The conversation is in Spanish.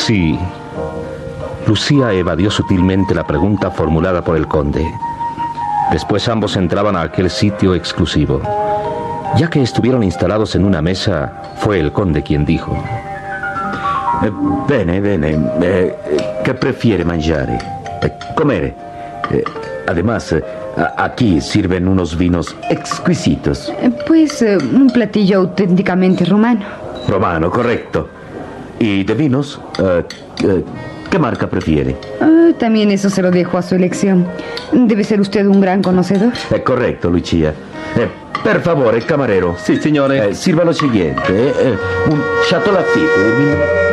Sí. Lucía evadió sutilmente la pregunta formulada por el conde. Después ambos entraban a aquel sitio exclusivo. Ya que estuvieron instalados en una mesa, fue el conde quien dijo: Bene. Che prefiere mangiare? Comere. Además, aquí sirven unos vinos exquisitos. Pues un platillo auténticamente romano. Romano, correcto. ¿Y de vinos? ¿Qué marca prefiere? También eso se lo dejo a su elección. Debe ser usted un gran conocedor. Correcto, Lucia. Per favore, camarero. Sí, signore. Sirva lo siguiente. Un Chateau Lafite.